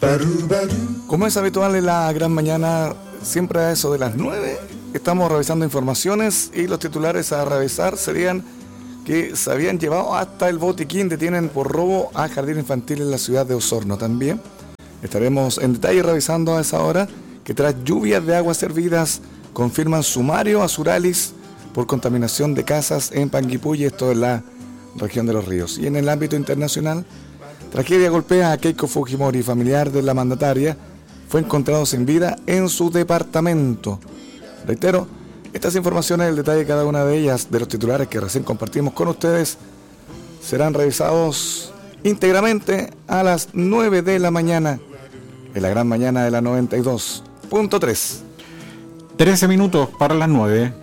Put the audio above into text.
Como es habitual en la gran mañana, siempre a eso de las 9, estamos revisando informaciones y los titulares a revisar serían que se habían llevado hasta el botiquín, detienen por robo a jardín infantil en la ciudad de Osorno. También estaremos en detalle revisando a esa hora que tras lluvias de aguas hervidas confirman sumario a Suralis por contaminación de casas en Panguipulli, esto en la región de Los Ríos. Y en el ámbito internacional, tragedia golpea a Keiko Fujimori, familiar de la mandataria, fue encontrado sin vida en su departamento. Reitero, estas informaciones, el detalle de cada una de ellas, de los titulares que recién compartimos con ustedes, serán revisados íntegramente a las 9 de la mañana, en la gran mañana de la 92.3. 13 minutos para las 9.